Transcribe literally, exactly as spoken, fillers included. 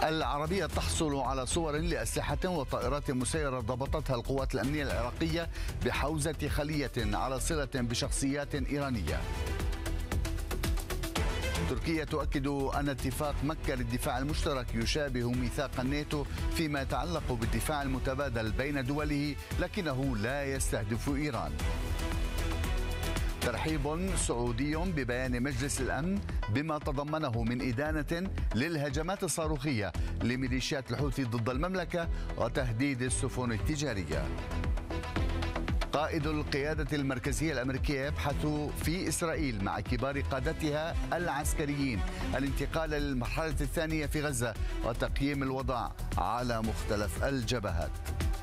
العربية تحصل على صور لأسلحة وطائرات مسيرة ضبطتها القوات الأمنية العراقية بحوزة خلية على صلة بشخصيات إيرانية. تركيا تؤكد أن اتفاق مكة للدفاع المشترك يشابه ميثاق الناتو فيما يتعلق بالدفاع المتبادل بين دوله، لكنه لا يستهدف إيران. ترحيب سعودي ببيان مجلس الأمن بما تضمنه من إدانة للهجمات الصاروخية لميليشيات الحوثي ضد المملكة وتهديد السفن التجارية. قائد القيادة المركزية الأمريكية يبحث في إسرائيل مع كبار قادتها العسكريين الانتقال للمرحلة الثانية في غزة وتقييم الوضع على مختلف الجبهات.